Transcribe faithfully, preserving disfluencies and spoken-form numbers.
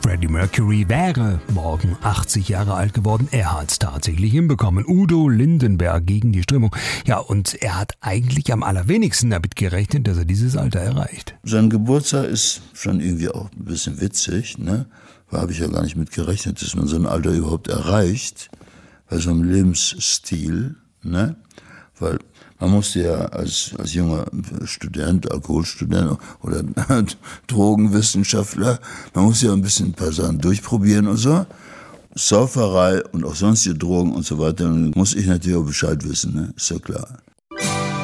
Freddie Mercury wäre morgen achtzig Jahre alt geworden. Er hat es tatsächlich hinbekommen. Udo Lindenberg gegen die Strömung. Ja, und er hat eigentlich am allerwenigsten damit gerechnet, dass er dieses Alter erreicht. Sein Geburtstag ist schon irgendwie auch ein bisschen witzig, ne? Da habe ich ja gar nicht mit gerechnet, dass man so ein Alter überhaupt erreicht. Bei so einem Lebensstil, ne? Weil man musste ja als, als junger Student, Alkoholstudent oder Drogenwissenschaftler, man muss ja ein bisschen ein paar Sachen durchprobieren und so. Sauferei und auch sonstige Drogen und so weiter, dann muss ich natürlich auch Bescheid wissen, ne? Ist ja klar.